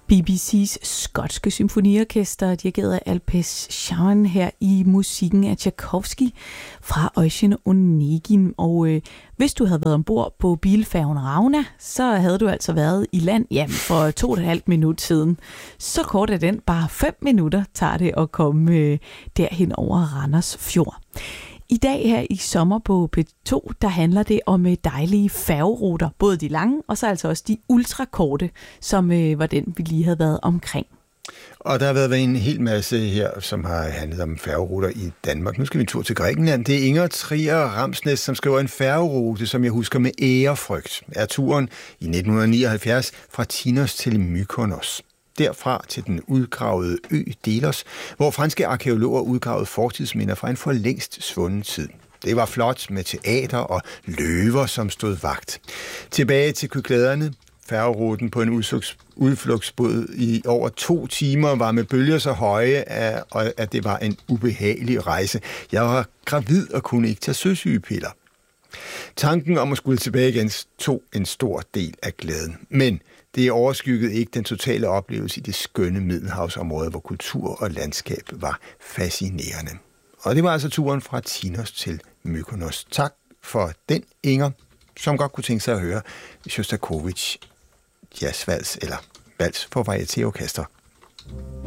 BBC's skotske symfoniorkester, dirigeret af Alpes Shaun her i musikken af Tchaikovsky fra Eugen Onegin. Og hvis du havde været ombord på bilfærgen Ragna, så havde du altså været i land for 2,5 minutter siden. Så kort er den, bare 5 minutter tager det at komme derhen over Randers Fjord. I dag her i sommer på P2, der handler det om dejlige færgeruter, både de lange og så altså også de ultrakorte, som var den, vi lige havde været omkring. Og der har været en hel masse her, som har handlet om færgeruter i Danmark. Nu skal vi en tur til Grækenland. Det er Inger Trier Ramsnes, som skriver en færgerute, som jeg husker med ærefrygt. Er turen i 1979 fra Tinos til Mykonos. Derfra til den udgravede ø Delos, hvor franske arkæologer udgravede fortidsminder fra en for længst svunden tid. Det var flot med teater og løver, som stod vagt. Tilbage til Kykladerne. Færgeruten på en udflugtsbåd i over 2 timer var med bølger så høje, at det var en ubehagelig rejse. Jeg var gravid og kunne ikke tage søsygepiller. Tanken om at skulle tilbage igen tog en stor del af glæden. Men det overskyggede ikke den totale oplevelse i det skønne Middelhavsområde, hvor kultur og landskab var fascinerende. Og det var altså turen fra Tinos til Mykonos. Tak for den, Inger, som godt kunne tænke sig at høre Sjostakovitj jazzvals eller vals for varietéorkester.